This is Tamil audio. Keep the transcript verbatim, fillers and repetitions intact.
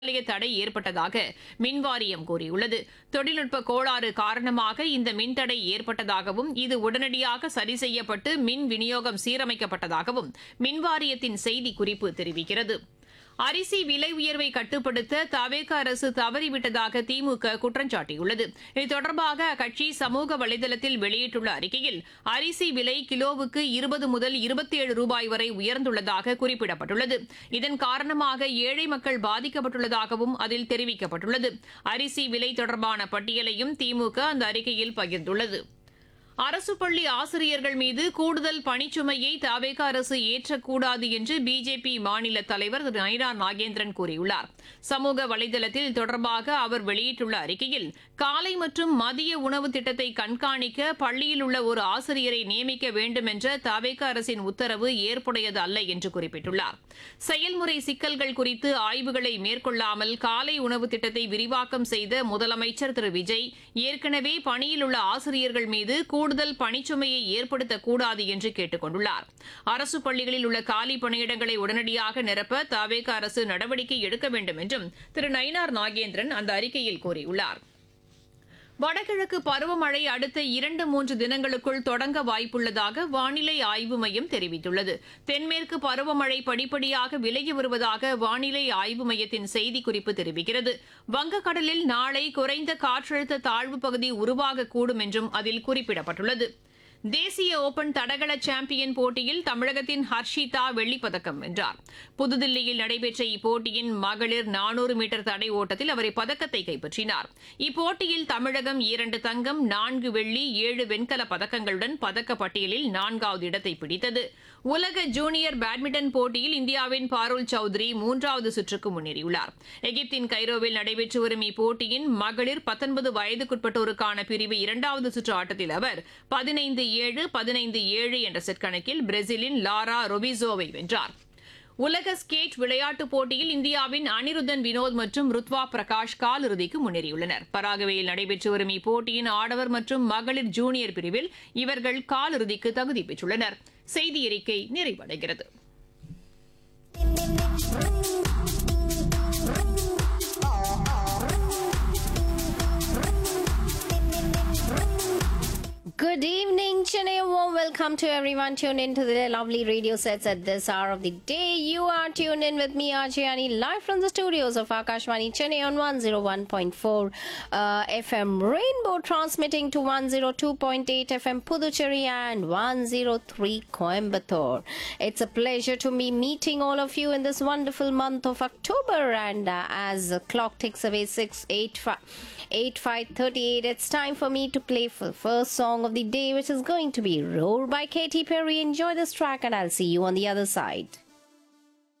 நிலைய தடை ஏற்பட்டதாக மின்வாரியம் கூறியுள்ளது. தொழில்நுட்ப கோளாறு காரணமாக இந்த மின்தடை ஏற்பட்டதாகவும் இது உடனடியாக சரி செய்யப்பட்டு மின் விநியோகம் சீரமைக்கப்பட்டதாகவும் மின்வாரியத்தின் செய்திக்குறிப்பு தெரிவிக்கிறது. அரிசி விலை உயர்வை கட்டுப்படுத்த தவேக அரசு தவறிவிட்டதாக திமுக குற்றம் சாட்டியுள்ளது. இது தொடர்பாக அக்கட்சி சமூக வலைதளத்தில் வெளியிட்டுள்ள அறிக்கையில் அரிசி விலை கிலோவுக்கு இருபது முதல் இருபத்தி ஏழு ரூபாய் வரை உயர்ந்துள்ளதாக குறிப்பிடப்பட்டுள்ளது. இதன் காரணமாக ஏழை மக்கள் பாதிக்கப்பட்டுள்ளதாகவும் அதில் தெரிவிக்கப்பட்டுள்ளது. அரிசி விலை தொடர்பான பட்டியலையும் திமுக அந்த அறிக்கையில் பகிர்ந்துள்ளது. அரசு பள்ளி ஆசிரியர்கள் மீது கூடுதல் பணிச்சுமையை தவேக அரசு ஏற்றக்கூடாது என்று பிஜேபி மாநில தலைவர் திரு நயினார் நாகேந்திரன் கூறியுள்ளார். சமூக வலைதளத்தில் இது தொடர்பாக அவர் வெளியிட்டுள்ள அறிக்கையில் காலை மற்றும் மதிய உணவு திட்டத்தை கண்காணிக்க பள்ளியில் உள்ள ஒரு ஆசிரியரை நியமிக்க வேண்டும் என்ற தவேக அரசின் உத்தரவு ஏற்புடையது அல்ல என்று குறிப்பிட்டுள்ளார். செயல்முறை சிக்கல்கள் குறித்து ஆய்வுகளை மேற்கொள்ளாமல் காலை உணவு திட்டத்தை விரிவாக்கம் செய்த முதலமைச்சர் திரு விஜய் ஏற்கனவே பணியில் உள்ள ஆசிரியர்கள் மீது கூடுதல் பணிச்சுமையை ஏற்படுத்தக்கூடாது என்று கேட்டுக் கொண்டுள்ளார். அரசு பள்ளிகளில் உள்ள காலி பணியிடங்களை உடனடியாக நிரப்ப தவேக அரசு நடவடிக்கை எடுக்க வேண்டும் என்றும் திரு நயினார் நாகேந்திரன் அந்த அறிக்கையில் கூறியுள்ளார். வடகிழக்கு பருவமழை அடுத்த இரண்டு மூன்று தினங்களுக்குள் தொடங்க வாய்ப்புள்ளதாக வானிலை ஆய்வு மையம் தெரிவித்துள்ளது. தென்மேற்கு பருவமழை படிப்படியாக விலகி வருவதாக வானிலை ஆய்வு மையத்தின் செய்திக்குறிப்பு தெரிவிக்கிறது. வங்கக்கடலில் நாளை குறைந்த காற்றழுத்த தாழ்வு பகுதி உருவாகக்கூடும் என்றும் அதில் குறிப்பிடப்பட்டுள்ளது. தேசிய ஓபன் தடகள சாம்பியன் போட்டியில் தமிழகத்தின் ஹர்ஷிதா வெள்ளிப்பதக்கம் வென்றார். புதுதில்லியில் நடைபெற்ற இப்போட்டியின் மகளிர் நானூறு மீட்டர் தடை ஓட்டத்தில் அவர் இப்பதக்கத்தை கைப்பற்றினார். இப்போட்டியில் தமிழகம் இரண்டு தங்கம், நான்கு வெள்ளி, ஏழு வெண்கல பதக்கங்களுடன் பதக்கப்பட்டியலில் நான்காவது இடத்தை பிடித்தது. உலக ஜூனியர் பேட்மிண்டன் போட்டியில் இந்தியாவின் பாருல் சௌத்ரி மூன்றாவது சுற்றுக்கு முன்னேறியுள்ளார். எகிப்தின் கைரோவில் நடைபெற்று வரும் இப்போட்டியின் மகளிர் பத்தொன்பது வயதுக்குட்பட்டோருக்கான பிரிவு இரண்டாவது சுற்று ஆட்டத்தில் அவர் பதினைந்து ஏழு பதினைந்து ஏழு என்ற செட் கணக்கில் பிரேசிலின் லாரா ரொபிசோவை வென்றார். உலக ஸ்கேட் விளையாட்டுப் போட்டியில் இந்தியாவின் அனிருத்தன் வினோத் மற்றும் ருத்வா பிரகாஷ் காலிறுதிக்கு முன்னேறியுள்ளனர். பராகுவேயில் நடைபெற்று வரும் இப்போட்டியின் ஆடவர் மற்றும் மகளிர் ஜூனியர் பிரிவில் இவர்கள் காலிறுதிக்கு தகுதி பெற்றுள்ளனர். செய்தி அறிக்கை நிறைவடைகிறது. Good evening, Chennai. A warm welcome to everyone tuned into the lovely radio sets at this hour of the day. You are tuned in with me, Arjayani, live from the studios of Akashvani Chennai on one oh one point four uh, F M Rainbow, transmitting to one oh two point eight F M Puducherry and one oh three Coimbatore. It's a pleasure to be meeting all of you in this wonderful month of October. And uh, as the clock ticks away six eight five thirty-eight, it's time for me to play for the first song of the day, which is going to be Roar by Katy Perry. Enjoy this track and I'll see you on the other side.